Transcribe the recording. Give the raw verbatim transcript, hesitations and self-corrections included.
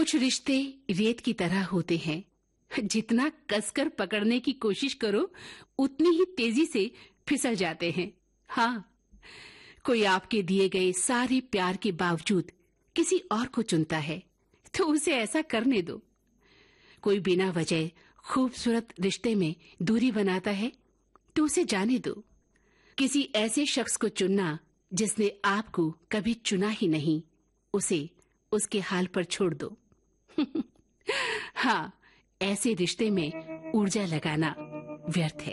कुछ रिश्ते रेत की तरह होते हैं, जितना कसकर पकड़ने की कोशिश करो उतनी ही तेजी से फिसल जाते हैं। हाँ, कोई आपके दिए गए सारे प्यार के बावजूद किसी और को चुनता है तो उसे ऐसा करने दो। कोई बिना वजह खूबसूरत रिश्ते में दूरी बनाता है तो उसे जाने दो। किसी ऐसे शख्स को चुनना जिसने आपको कभी चुना ही नहीं, उसे उसके हाल पर छोड़ दो। हाँ, ऐसे रिश्ते में ऊर्जा लगाना व्यर्थ है।